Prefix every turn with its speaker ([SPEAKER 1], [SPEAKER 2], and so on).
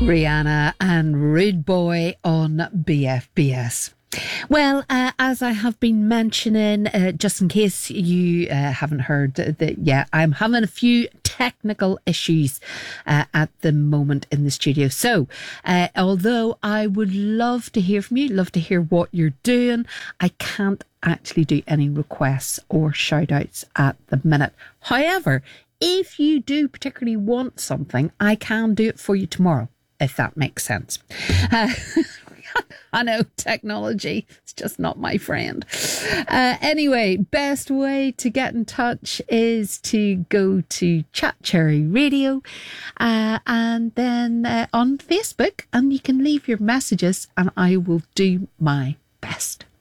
[SPEAKER 1] Rihanna and Rude Boy on BFBS. Well, as I have been mentioning, just in case you haven't heard that yet, I'm having a few technical issues at the moment in the studio. So, although I would love to hear from you, love to hear what you're doing, I can't actually do any requests or shout outs at the minute. However, if you do particularly want something, I can do it for you tomorrow, if that makes sense. I know, technology, it's just not my friend. Anyway, best way to get in touch is to go to Chat Cherry Radio and then on Facebook, and you can leave your messages and I will do my best.